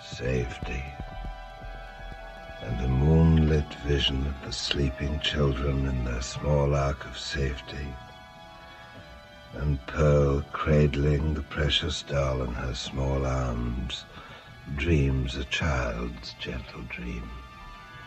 safety, and a moonlit vision of the sleeping children in their small ark of safety, and Pearl, cradling the precious doll in her small arms, dreams a child's gentle dream.